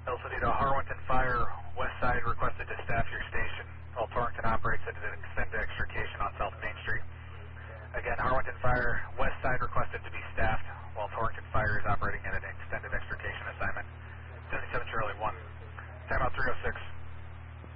El Sonido, Harwinton Fire, west side requested to staff your station while Torrington operates at an extended extrication on South Main Street. Again, Harwinton Fire, west side requested to be staffed while Torrington Fire is operating at an